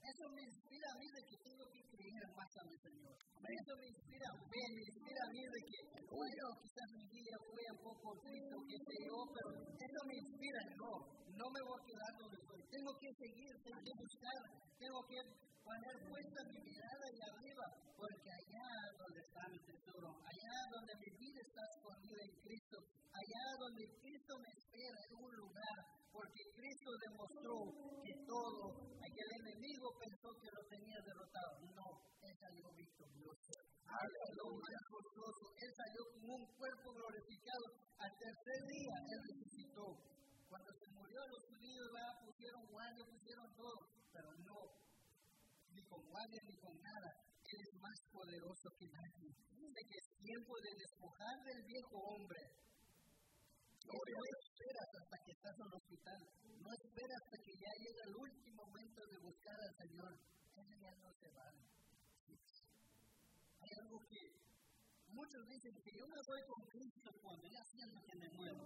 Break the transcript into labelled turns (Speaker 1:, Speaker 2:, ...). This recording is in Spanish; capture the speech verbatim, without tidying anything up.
Speaker 1: Eso me inspira a mí de que tengo que creer más a mi Señor. Eso me inspira fe, me inspira a mí de que, bueno, quizás mi día fue un poco triste, qué sé yo, pero eso me inspira, no, no me voy a quedar donde estoy. Tengo que seguir, tengo que buscar, tengo que poner puesta mi mirada ahí arriba, porque allá donde está mi tesoro, allá donde mi vida está escondida en Cristo, allá donde Cristo me espera en un lugar, porque Cristo demostró que todo, aquel enemigo pensó que lo tenía derrotado. No, él salió victorioso. Él salió más gozoso. Él salió con un cuerpo glorificado. Al tercer día, él resucitó. Cuando se murió, los judíos ya pusieron guardia, pusieron todo, pero no, ni con guardia ni con nada. Él es más poderoso que nadie. Dice que es tiempo de despojar del viejo hombre. No esperas hasta que estás en el hospital. No esperas hasta que ya llega el último momento de buscar al Señor. Él ya no se va. Hay algo que muchos dicen que yo me voy con Cristo cuando ya siento que me muero.